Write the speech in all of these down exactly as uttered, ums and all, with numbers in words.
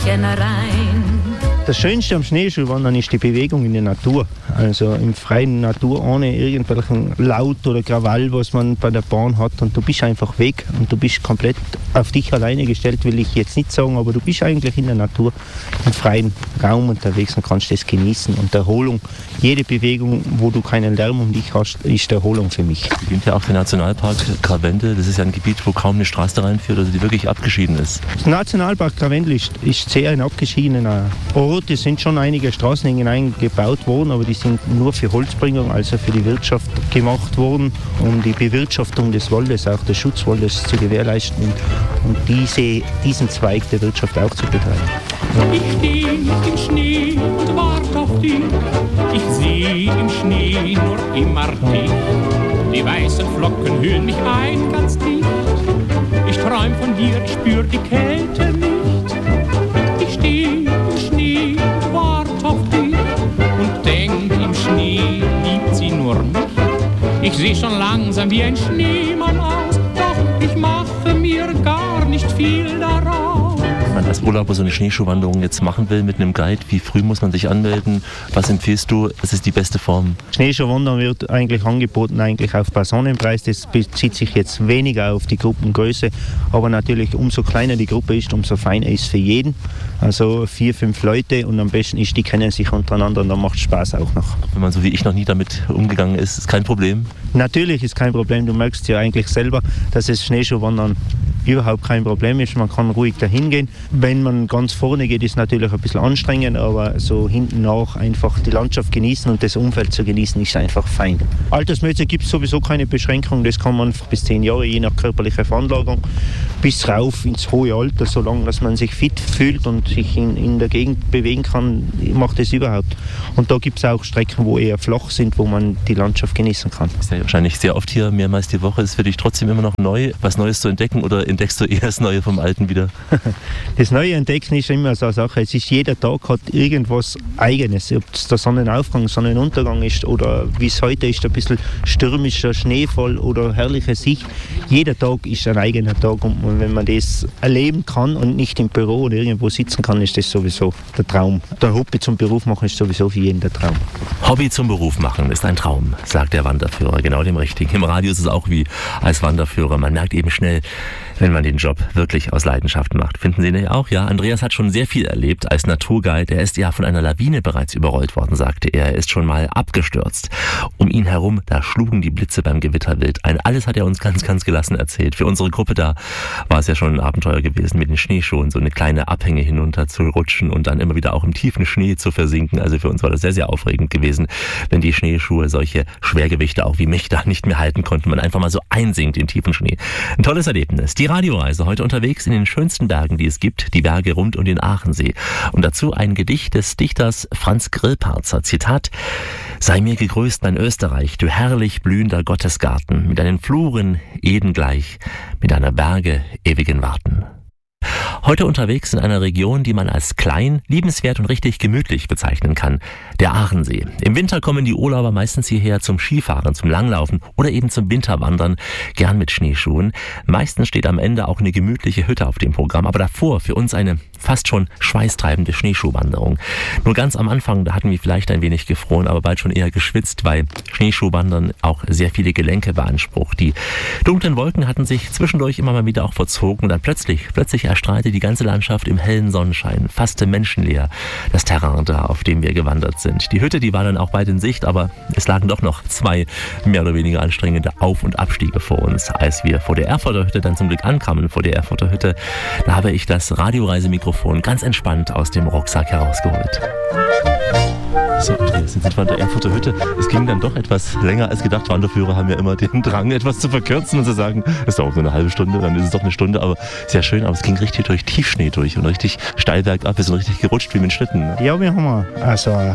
Das Schönste am Schneeschuhwandern ist die Bewegung in der Natur. Also im freien Natur, ohne irgendwelchen Laut oder Krawall, was man bei der Bahn hat. Und du bist einfach weg und du bist komplett auf dich alleine gestellt, will ich jetzt nicht sagen, aber du bist eigentlich in der Natur, im freien Raum unterwegs und kannst das genießen. Und Erholung, jede Bewegung, wo du keinen Lärm um dich hast, ist Erholung für mich. Es gibt ja auch den Nationalpark Gravende. Das ist ja ein Gebiet, wo kaum eine Straße reinführt, also die wirklich abgeschieden ist. Der Nationalpark Gravende ist, ist sehr ein abgeschiedener Ort. Es sind schon einige Straßen hineingebaut worden, aber die sind nur für Holzbringung, also für die Wirtschaft gemacht worden, um die Bewirtschaftung des Waldes, auch des Schutzwaldes zu gewährleisten und diese, diesen Zweig der Wirtschaft auch zu betreiben. Ich stehe im Schnee und warte auf dich. Ich sehe im Schnee nur immer dich. Die weißen Flocken hüllen mich ein ganz dicht. Ich träum von dir, ich spür die Kälte nicht. Ich stehe im Schnee und warte auf dich und denk, im Schnee liebt sie nur mich. Ich seh schon langsam wie ein Schneemann aus, doch ich mache mir gar nicht viel daraus. Wenn man als Urlauber so eine Schneeschuhwanderung jetzt machen will mit einem Guide, wie früh muss man sich anmelden? Was empfiehlst du? Was ist die beste Form? Schneeschuhwandern wird eigentlich angeboten eigentlich auf Personenpreis. Das bezieht sich jetzt weniger auf die Gruppengröße, aber natürlich umso kleiner die Gruppe ist, umso feiner ist für jeden. Also vier, fünf Leute und am besten ist, die kennen sich untereinander und dann macht es Spaß auch noch. Wenn man so wie ich noch nie damit umgegangen ist, ist kein Problem? Natürlich ist kein Problem. Du merkst ja eigentlich selber, dass es Schneeschuhwandern überhaupt kein Problem ist. Man kann ruhig dahin gehen. Wenn man ganz vorne geht, ist es natürlich ein bisschen anstrengend, aber so hinten nach einfach die Landschaft genießen und das Umfeld zu genießen, ist einfach fein. Altersmäßig gibt es sowieso keine Beschränkung. Das kann man bis zehn Jahre, je nach körperlicher Veranlagung, bis rauf ins hohe Alter, solange dass man sich fit fühlt und sich in, in der Gegend bewegen kann, macht es überhaupt. Und da gibt es auch Strecken, wo eher flach sind, wo man die Landschaft genießen kann. Ist ja wahrscheinlich sehr oft hier, mehrmals die Woche. Ist für dich trotzdem immer noch neu, was Neues zu entdecken, oder entdeckst du eher das Neue vom Alten wieder? Das Neue entdecken ist immer so eine Sache. Es ist, jeder Tag hat irgendwas Eigenes. Ob es der Sonnenaufgang, Sonnenuntergang ist oder wie es heute ist, ein bisschen stürmischer Schneefall oder herrliche Sicht. Jeder Tag ist ein eigener Tag und wenn man das erleben kann und nicht im Büro oder irgendwo sitzen kann, ist das sowieso der Traum. Der Hobby zum Beruf machen ist sowieso für jeden der Traum. Hobby zum Beruf machen ist ein Traum, sagt der Wanderführer. Genau dem Richtigen. Im Radio ist es auch wie als Wanderführer. Man merkt eben schnell, wenn man den Job wirklich aus Leidenschaft macht. Finden Sie nicht auch? Ja, Andreas hat schon sehr viel erlebt als Naturguide. Er ist ja von einer Lawine bereits überrollt worden, sagte er. Er ist schon mal abgestürzt. Um ihn herum, da schlugen die Blitze beim Gewitterwild ein. Alles hat er uns ganz, ganz gelassen erzählt. Für unsere Gruppe da war es ja schon ein Abenteuer gewesen, mit den Schneeschuhen so eine kleine Abhänge hinunter zu rutschen und dann immer wieder auch im tiefen Schnee zu versinken. Also für uns war das sehr, sehr aufregend gewesen, wenn die Schneeschuhe solche Schwergewichte auch wie mich da nicht mehr halten konnten. Man einfach mal so einsinkt in tiefen Schnee. Ein tolles Erlebnis. Die Radioreise heute unterwegs in den schönsten Bergen, die es gibt, die Berge rund um den Aachensee. Und dazu ein Gedicht des Dichters Franz Grillparzer. Zitat: Sei mir gegrüßt, mein Österreich, du herrlich blühender Gottesgarten, mit deinen Fluren Eden gleich, mit deiner Berge ewigen Warten. Heute unterwegs in einer Region, die man als klein, liebenswert und richtig gemütlich bezeichnen kann. Der Aachensee. Im Winter kommen die Urlauber meistens hierher zum Skifahren, zum Langlaufen oder eben zum Winterwandern, gern mit Schneeschuhen. Meistens steht am Ende auch eine gemütliche Hütte auf dem Programm, aber davor für uns eine fast schon schweißtreibende Schneeschuhwanderung. Nur ganz am Anfang, da hatten wir vielleicht ein wenig gefroren, aber bald schon eher geschwitzt, weil Schneeschuhwandern auch sehr viele Gelenke beansprucht. Die dunklen Wolken hatten sich zwischendurch immer mal wieder auch verzogen und dann plötzlich, plötzlich erstrahlte die ganze Landschaft im hellen Sonnenschein, fast menschenleer, das Terrain da, auf dem wir gewandert sind. Die Hütte, die war dann auch bald in Sicht, aber es lagen doch noch zwei mehr oder weniger anstrengende Auf- und Abstiege vor uns. Als wir vor der Erfurter Hütte dann zum Glück ankamen, vor der Erfurter Hütte, da habe ich das Radioreisemikrofon ganz entspannt aus dem Rucksack herausgeholt. So, jetzt sind wir an der Erfurter Hütte. Es ging dann doch etwas länger als gedacht. Wanderführer haben ja immer den Drang, etwas zu verkürzen und zu sagen, es dauert nur eine halbe Stunde, dann ist es doch eine Stunde, aber sehr schön. Aber es ging richtig durch Tiefschnee durch und richtig steil bergab. Wir sind richtig gerutscht wie mit Schlitten. Ja, wir haben also eine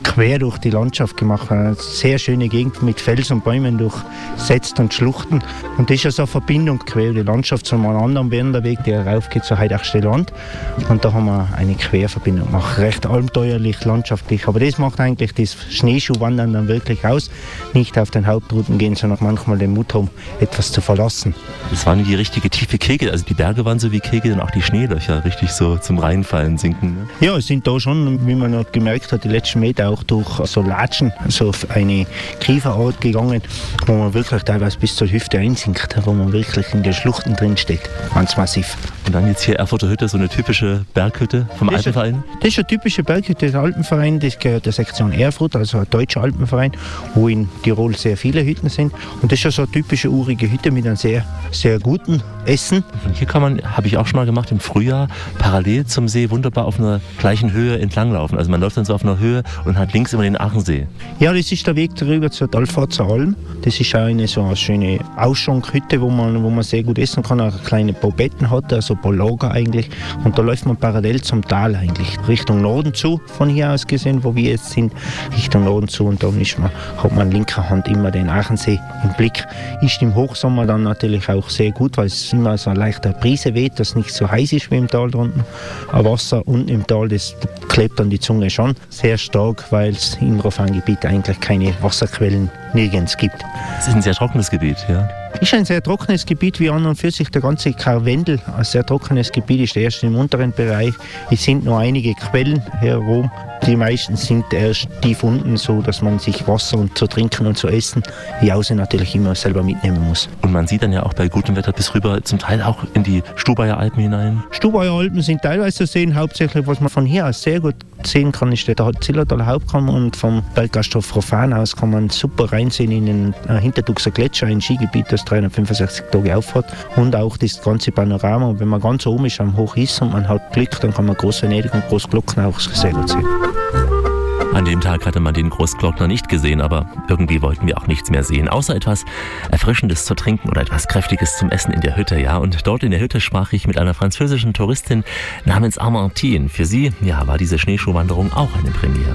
quer durch die Landschaft gemacht. Eine sehr schöne Gegend mit Felsen und Bäumen durchsetzt und Schluchten. Und das ist ja so eine Verbindung quer die Landschaft zu einem anderen Wanderweg, der raufgeht zur Heidachster Land. Und da haben wir eine Querverbindung gemacht. Recht abenteuerlich, landschaftlich. Aber das macht eigentlich das Schneeschuhwandern dann wirklich aus. Nicht auf den Hauptrouten gehen, sondern manchmal den Mut haben, etwas zu verlassen. Das waren die richtige tiefe Kegel. Also die Berge waren so wie Kegel und auch die Schneelöcher richtig so zum Reinfallen sinken. Ne? Ja, es sind da schon, wie man noch gemerkt hat, die letzten Meter auch durch so Latschen, so auf eine Kieferart gegangen, wo man wirklich teilweise bis zur Hüfte einsinkt, wo man wirklich in den Schluchten drin steht. Ganz massiv. Und dann jetzt hier Erfurter Hütte, so eine typische Berghütte vom Das ist Alpenverein? Das ist eine typische Berghütte des Alpenvereins, das gehört der Sektion Erfurt, also ein deutscher Alpenverein, wo in Tirol sehr viele Hütten sind. Und das ist ja so eine typische urige Hütte mit einem sehr, sehr guten Essen. Und hier kann man, habe ich auch schon mal gemacht, im Frühjahr parallel zum See wunderbar auf einer gleichen Höhe entlanglaufen. Also man läuft dann so auf einer Höhe und hat links immer den Achensee. Ja, das ist der Weg darüber zur Talfazer Alm. Das ist auch eine so eine schöne Ausschankhütte, wo man, wo man sehr gut essen kann, auch kleine Betten hat, also ein paar Lager eigentlich. Und da läuft man parallel zum Tal eigentlich, Richtung Norden zu, von hier aus gesehen, wo wir jetzt sind, Richtung Norden zu. Und dann ist man, hat man in linker Hand immer den Achensee im Blick. Ist im Hochsommer dann natürlich auch sehr gut, weil es immer so eine leichte Brise weht, dass es nicht so heiß ist wie im Tal drunten. Aber Wasser unten im Tal, das klebt an die Zunge schon sehr stark, weil es im Rofanggebiet eigentlich keine Wasserquellen nirgends gibt. Es ist ein sehr trockenes Gebiet, ja. Ist ein sehr trockenes Gebiet, wie an und für sich der ganze Karwendel. Ein sehr trockenes Gebiet ist erst im unteren Bereich. Es sind nur einige Quellen herum. Die meisten sind erst tief unten, so dass man sich Wasser und zu trinken und zu essen Jause natürlich immer selber mitnehmen muss. Und man sieht dann ja auch bei gutem Wetter bis rüber zum Teil auch in die Stubaier Alpen hinein. Stubaier Alpen sind teilweise zu sehen. Hauptsächlich, was man von hier aus sehr gut sehen kann, ist der Zillertaler Hauptkamm, und vom Berggasthof Rofan aus kann man super reinsehen in den äh, Hintertuxer Gletscher, ein Skigebiet, das dreihundertfünfundsechzig Tage aufhat, und auch das ganze Panorama. Und wenn man ganz oben ist am Hoch ist und man hat Glück, dann kann man Groß-Venedig und Großglockner auch sehr gut sehen. An dem Tag hatte man den Großglockner nicht gesehen, aber irgendwie wollten wir auch nichts mehr sehen, außer etwas Erfrischendes zu trinken oder etwas Kräftiges zum Essen in der Hütte, ja. Und dort in der Hütte sprach ich mit einer französischen Touristin namens Armentine. Für sie, ja, war diese Schneeschuhwanderung auch eine Premiere.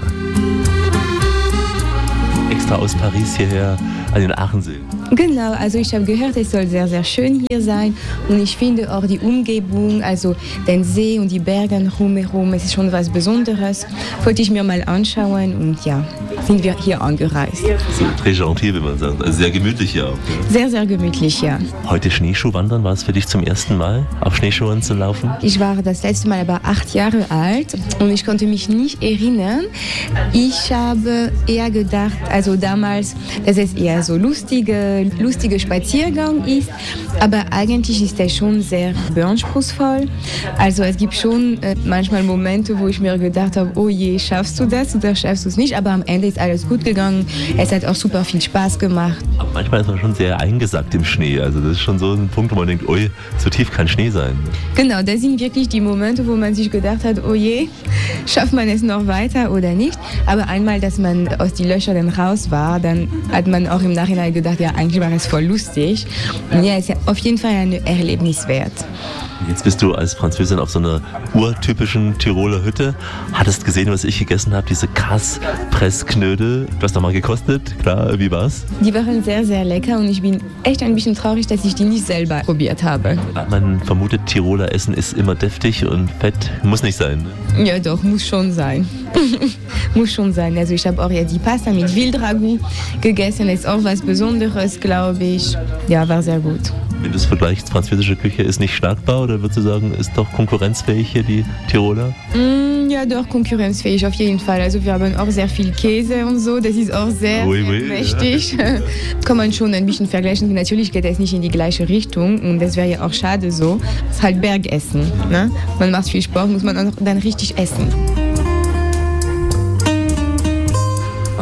Extra aus Paris hierher an den Achensee. Genau, also ich habe gehört, es soll sehr, sehr schön hier sein, und ich finde auch die Umgebung, also den See und die Berge rumherum, es ist schon was Besonderes. Wollte ich mir mal anschauen, und ja, sind wir hier angereist. So très gentil, wie man sagt. Also sehr gemütlich hier auch. Ja? Sehr, sehr gemütlich, ja. Heute Schneeschuhwandern, war es für dich zum ersten Mal, auf Schneeschuhen zu laufen? Ich war das letzte Mal aber acht Jahre alt und ich konnte mich nicht erinnern. Ich habe eher gedacht, also damals, dass es eher so lustige, lustige Spaziergang ist, aber eigentlich ist es schon sehr beanspruchsvoll. Also es gibt schon äh, manchmal Momente, wo ich mir gedacht habe, oh je, schaffst du das oder schaffst du es nicht? Aber am Ende ist alles gut gegangen. Es hat auch super viel Spaß gemacht. Aber manchmal ist man schon sehr eingesackt im Schnee. Also das ist schon so ein Punkt, wo man denkt, ui, so tief kann Schnee sein. Genau, das sind wirklich die Momente, wo man sich gedacht hat, oh je, schafft man es noch weiter oder nicht? Aber einmal, dass man aus den Löchern dann raus war, dann hat man auch im Nachhinein gedacht, ja, eigentlich war es voll lustig. Und ja, es ist auf jeden Fall ein Erlebnis wert. Jetzt bist du als Französin auf so einer urtypischen Tiroler Hütte. Hattest gesehen, was ich gegessen habe, diese Kasspressknödel. Du hast doch mal gekostet, klar, wie war's? Die waren sehr, sehr lecker, und ich bin echt ein bisschen traurig, dass ich die nicht selber probiert habe. Man vermutet, Tiroler Essen ist immer deftig und fett. Muss nicht sein, ne? Ja doch, muss schon sein. Muss schon sein. Also ich habe auch jetzt die Pasta mit Wildragout gegessen. Das ist auch was Besonderes, glaube ich. Ja, war sehr gut. Wenn du es vergleichst, französische Küche ist nicht schlagbar, oder würdest du sagen, ist doch konkurrenzfähig hier die Tiroler? Mm, ja, doch, konkurrenzfähig auf jeden Fall. Also wir haben auch sehr viel Käse und so, das ist auch sehr, oui, sehr oui, mächtig. Ja. Kann man schon ein bisschen vergleichen. Natürlich geht es nicht in die gleiche Richtung, und das wäre ja auch schade so. Es ist halt Bergessen, ne? Man macht viel Sport, muss man auch dann richtig essen.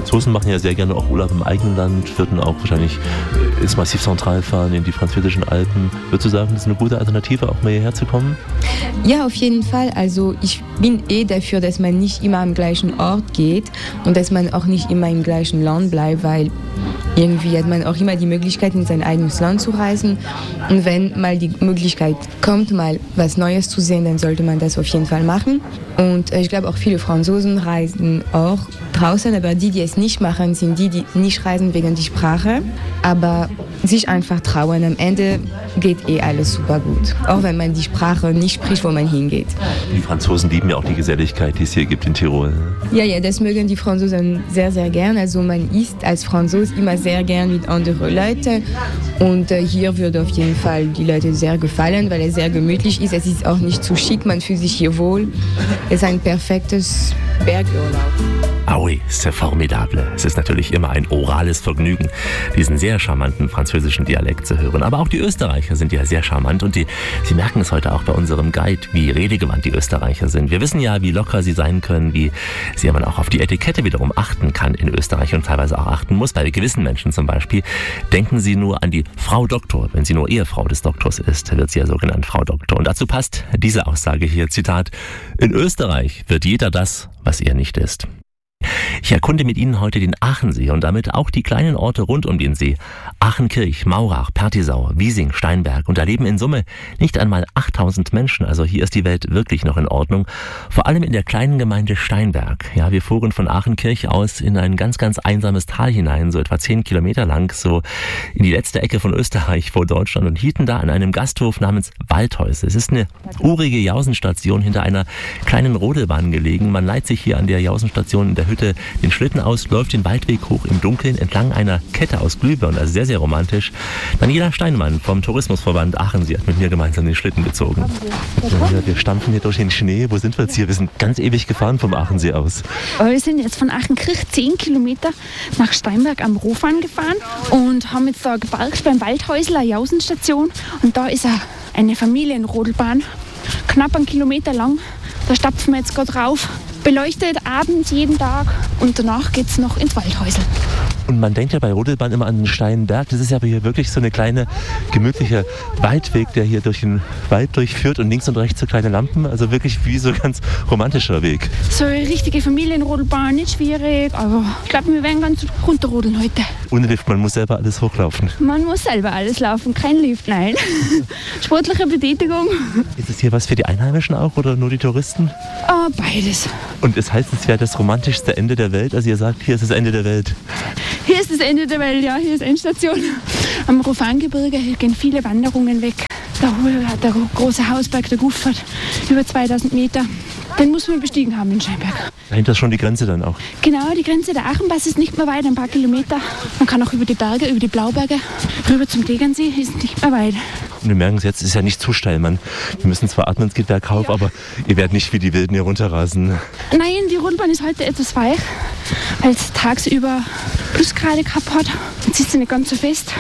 Franzosen machen ja sehr gerne auch Urlaub im eigenen Land, würden auch wahrscheinlich ins Massiv Central fahren, in die französischen Alpen. Würdest du sagen, das ist eine gute Alternative, auch mal hierher zu kommen? Ja, auf jeden Fall. Also ich bin eh dafür, dass man nicht immer am gleichen Ort geht und dass man auch nicht immer im gleichen Land bleibt, weil irgendwie hat man auch immer die Möglichkeit, in sein eigenes Land zu reisen. Und wenn mal die Möglichkeit kommt, mal was Neues zu sehen, dann sollte man das auf jeden Fall machen. Und ich glaube, auch viele Franzosen reisen auch draußen, aber die, die es nicht machen, sind die, die nicht reisen wegen der Sprache, aber sich einfach trauen. Am Ende geht eh alles super gut, auch wenn man die Sprache nicht spricht, wo man hingeht. Die Franzosen lieben ja auch die Geselligkeit, die es hier gibt in Tirol. Ja, ja, das mögen die Franzosen sehr, sehr gern. Also man isst als Franzos immer sehr gern mit anderen Leuten und äh, hier würde auf jeden Fall die Leute sehr gefallen, weil es sehr gemütlich ist. Es ist auch nicht zu schick, man fühlt sich hier wohl. Es ist ein perfektes Bergurlaub. Ah oui, c'est formidable. Es ist natürlich immer ein orales Vergnügen, diesen sehr charmanten französischen Dialekt zu hören. Aber auch die Österreicher sind ja sehr charmant und die, Sie merken es heute auch bei unserem Guide, wie redegewandt die Österreicher sind. Wir wissen ja, wie locker sie sein können, wie sehr man auch auf die Etikette wiederum achten kann in Österreich und teilweise auch achten muss. Bei gewissen Menschen zum Beispiel denken sie nur an die Frau Doktor. Wenn sie nur Ehefrau des Doktors ist, wird sie ja so genannt Frau Doktor. Und dazu passt diese Aussage hier, Zitat, in Österreich wird jeder das, was er nicht ist. Ich erkunde mit Ihnen heute den Aachensee und damit auch die kleinen Orte rund um den See. Aachenkirch, Maurach, Pertisau, Wiesing, Steinberg und da leben in Summe nicht einmal achttausend Menschen. Also hier ist die Welt wirklich noch in Ordnung. Vor allem in der kleinen Gemeinde Steinberg. Ja, wir fuhren von Aachenkirch aus in ein ganz, ganz einsames Tal hinein, so etwa zehn Kilometer lang, so in die letzte Ecke von Österreich vor Deutschland und hielten da an einem Gasthof namens Waldhäuse. Es ist eine urige Jausenstation hinter einer kleinen Rodelbahn gelegen. Man leiht sich hier an der Jausenstation in der Hütte den Schlitten aus, läuft den Waldweg hoch im Dunkeln entlang einer Kette aus Glühbirnen, also sehr, sehr romantisch. Daniela Steinmann vom Tourismusverband Aachensee hat mit mir gemeinsam den Schlitten gezogen. Ja, wir stampfen hier durch den Schnee. Wo sind wir jetzt hier? Wir sind ganz ewig gefahren vom Aachensee aus. Wir sind jetzt von Aachenkirch zehn Kilometer nach Steinberg am Rofan gefahren und haben jetzt da geparkt beim Waldhäusl, eine Jausenstation. Und da ist eine Familienrodelbahn, knapp einen Kilometer lang. Da stapfen wir jetzt gerade rauf. Beleuchtet abends jeden Tag und danach geht es noch ins Waldhäusl. Und man denkt ja bei Rodelbahn immer an den Steinberg. Das ist ja aber hier wirklich so eine kleine, gemütliche Waldweg, der hier durch den Wald durchführt und links und rechts so kleine Lampen. Also wirklich wie so ein ganz romantischer Weg. So eine richtige Familienrodelbahn, nicht schwierig, aber ich glaube, wir werden ganz runterrodeln heute. Ohne Lift, man muss selber alles hochlaufen. Man muss selber alles laufen, kein Lift, nein. Sportliche Betätigung. Ist es hier was für die Einheimischen auch oder nur die Touristen? Ah, beides. Und es heißt, es wäre das romantischste Ende der Welt. Also ihr sagt, hier ist das Ende der Welt. Hier ist das Ende der Welt, ja, hier ist Endstation. Am Rofangebirge gehen viele Wanderungen weg. Da hat der große Hausberg, der Guffert, über zweitausend Meter. Den muss man bestiegen haben in Steinberg. Dahinter ist schon die Grenze dann auch? Genau, die Grenze der Aachenpass ist nicht mehr weit, ein paar Kilometer. Man kann auch über die Berge, über die Blauberge, rüber zum Tegernsee, ist nicht mehr weit. Und wir merken es jetzt, es ist ja nicht zu steil, Mann. Wir müssen zwar atmen, es geht bergauf, ja. Aber ihr werdet nicht wie die Wilden hier runterrasen. Nein, die Rundbahn ist heute etwas weich, weil es tagsüber Plusgrade gehabt hat. Jetzt ist sie nicht ganz so fest.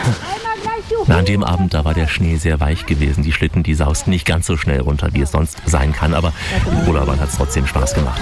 Na, an dem Abend, da war der Schnee sehr weich gewesen. Die Schlitten, die sausten nicht ganz so schnell runter, wie es sonst sein kann. Aber im Rodelbahn hat es trotzdem Spaß gemacht.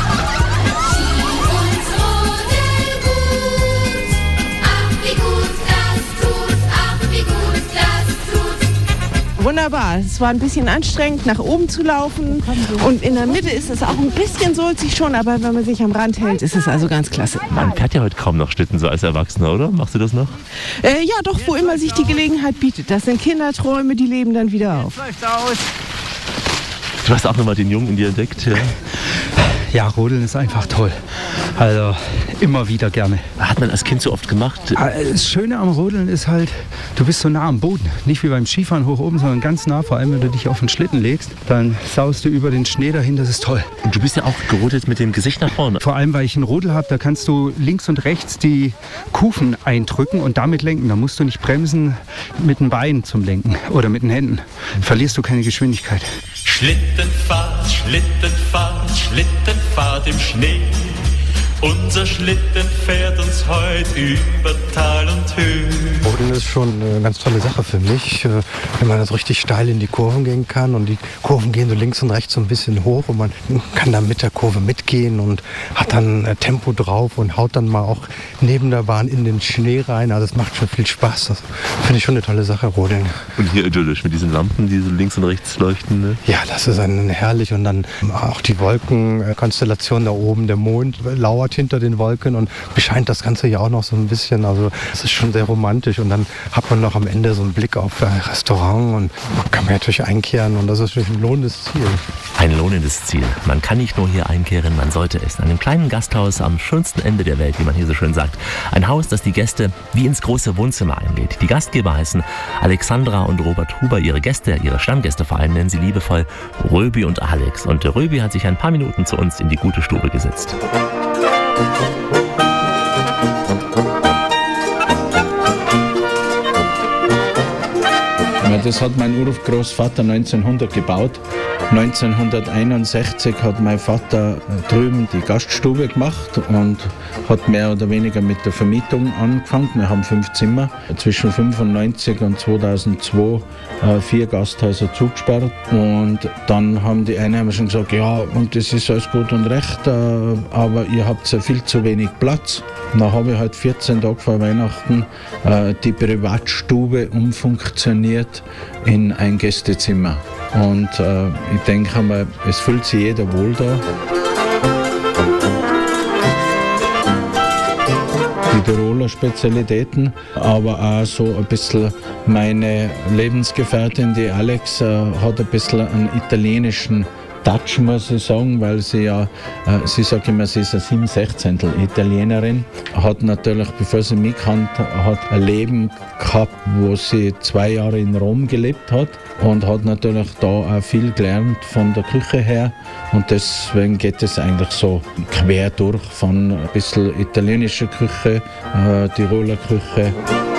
Wunderbar. Es war ein bisschen anstrengend, nach oben zu laufen. Und in der Mitte ist es auch ein bisschen sulzig schon, aber wenn man sich am Rand hält, ist es also ganz klasse. Man fährt ja heute kaum noch Schlitten so als Erwachsener, oder? Machst du das noch? Äh, ja, doch, wo immer sich die Gelegenheit bietet. Das sind Kinderträume, die leben dann wieder auf. Du hast auch nochmal den Jungen in dir entdeckt, ja? Ja, Rodeln ist einfach toll. Also immer wieder gerne. Hat man als Kind so oft gemacht? Das Schöne am Rodeln ist halt, du bist so nah am Boden. Nicht wie beim Skifahren hoch oben, sondern ganz nah. Vor allem, wenn du dich auf den Schlitten legst, dann saust du über den Schnee dahin. Das ist toll. Und du bist ja auch gerodelt mit dem Gesicht nach vorne. Vor allem, weil ich einen Rodel habe, da kannst du links und rechts die Kufen eindrücken und damit lenken. Da musst du nicht bremsen mit den Beinen zum Lenken oder mit den Händen. Verlierst du keine Geschwindigkeit. Schlittenfahrt, Schlittenfahrt, Schlittenfahrt im Schnee. Unser Schlitten fährt uns heute über Tal und Höhe. Rodeln ist schon eine ganz tolle Sache für mich, wenn man so richtig steil in die Kurven gehen kann und die Kurven gehen so links und rechts so ein bisschen hoch und man kann dann mit der Kurve mitgehen und hat dann Tempo drauf und haut dann mal auch neben der Bahn in den Schnee rein. Also das macht schon viel Spaß. Das finde ich schon eine tolle Sache, Rodeln. Und hier idyllisch mit diesen Lampen, die so links und rechts leuchten. Ne? Ja, das ist ein herrlich und dann auch die Wolkenkonstellation da oben, der Mond lauert hinter den Wolken und bescheint das Ganze ja auch noch so ein bisschen. Also es ist schon sehr romantisch und dann hat man noch am Ende so einen Blick auf ein Restaurant und man kann natürlich einkehren und das ist natürlich ein lohnendes Ziel. Ein lohnendes Ziel. Man kann nicht nur hier einkehren, man sollte es. In einem kleinen Gasthaus am schönsten Ende der Welt, wie man hier so schön sagt. Ein Haus, das die Gäste wie ins große Wohnzimmer einlädt. Die Gastgeber heißen Alexandra und Robert Huber. Ihre Gäste, ihre Stammgäste vor allem, nennen sie liebevoll Röbi und Alex. Und der Röbi hat sich ein paar Minuten zu uns in die gute Stube gesetzt. Das hat mein Urgroßvater neunzehnhundert gebaut. neunzehnhunderteinundsechzig hat mein Vater drüben die Gaststube gemacht und hat mehr oder weniger mit der Vermietung angefangen. Wir haben fünf Zimmer. Zwischen fünfundneunzig und zweitausendzwei äh, vier Gasthäuser zugesperrt. Und dann haben die Einheimischen gesagt, ja, und das ist alles gut und recht, äh, aber ihr habt ja viel zu wenig Platz. Dann habe ich halt vierzehn Tage vor Weihnachten äh, die Privatstube umfunktioniert in ein Gästezimmer. Und äh, ich denke mal, es fühlt sich jeder wohl da. Die Tiroler Spezialitäten, aber auch so ein bisschen meine Lebensgefährtin, die Alex, äh, hat ein bisschen einen italienischen Touch, muss ich sagen, weil sie ja, äh, sie sagt immer, sie ist eine sieben Sechzehntel Italienerin, hat natürlich, bevor sie mich kannte, hat ein Leben gehabt, wo sie zwei Jahre in Rom gelebt hat und hat natürlich da auch viel gelernt von der Küche her und deswegen geht es eigentlich so quer durch von ein bisschen italienischer Küche, äh, Tiroler Küche.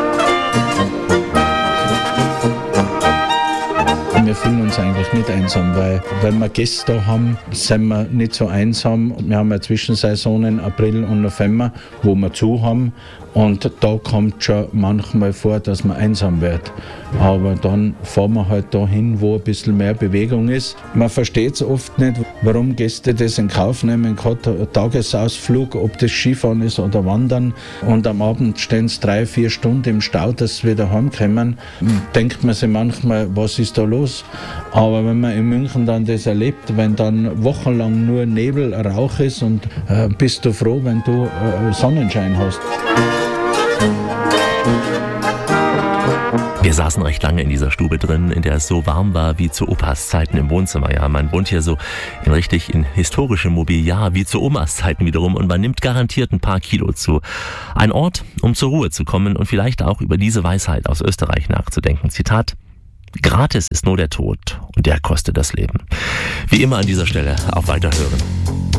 Wir fühlen uns eigentlich nicht einsam, weil wenn wir Gäste da haben, sind wir nicht so einsam. Wir haben ja Zwischensaisonen, April und November, wo wir zu haben. Und da kommt schon manchmal vor, dass man einsam wird. Aber dann fahren wir halt dahin, wo ein bisschen mehr Bewegung ist. Man versteht es oft nicht, warum Gäste das in Kauf nehmen. Gerade ein Tagesausflug, ob das Skifahren ist oder Wandern. Und am Abend stehen sie drei, vier Stunden im Stau, dass sie wieder heimkommen. Denkt man sich manchmal, was ist da los? Aber wenn man in München dann das erlebt, wenn dann wochenlang nur Nebel, Rauch ist und äh, bist du froh, wenn du äh, Sonnenschein hast. Wir saßen recht lange in dieser Stube drin, in der es so warm war wie zu Opas Zeiten im Wohnzimmer. Ja, man wohnt hier so in richtig in historischem Mobiliar wie zu Omas Zeiten wiederum und man nimmt garantiert ein paar Kilo zu. Ein Ort, um zur Ruhe zu kommen und vielleicht auch über diese Weisheit aus Österreich nachzudenken. Zitat: Gratis ist nur der Tod und der kostet das Leben. Wie immer an dieser Stelle auf Weiterhören.